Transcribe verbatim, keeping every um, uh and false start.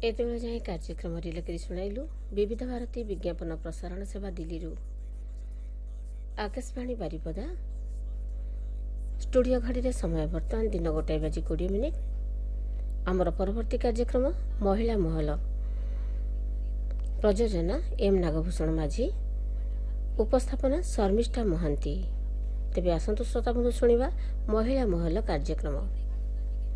एतेबेले जाए कार्यक्रम रिलेकरी शुणाइलु विविध भारती विज्ञापन प्रसारण सेवा दिल्ली आकाशवाणी बारिपदा स्टूडियो घड़ी समय बर्तमान दिन गोटाए बाजी कोड़े मिनिट आमर परवर्ती कार्यक्रम महिला महल प्रयोजना एम नागभूषण माझी उपस्थापना शर्मिष्ठा महांती। तेबे आसंतु श्रोता बंधु शुणिबा महिला महल कार्यक्रम।